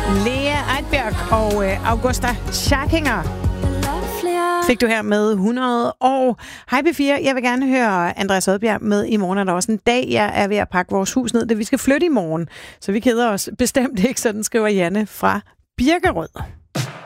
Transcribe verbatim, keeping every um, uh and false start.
Lea Eidberg og øh, Augusta Scharkinger fik du her med hundrede år. Hej P fire, jeg vil gerne høre Andreas Odbjerg med i morgen. Er der også en dag, jeg er ved at pakke vores hus ned, det vi skal flytte i morgen. Så vi keder os bestemt ikke, sådan skriver Janne fra Birkerød.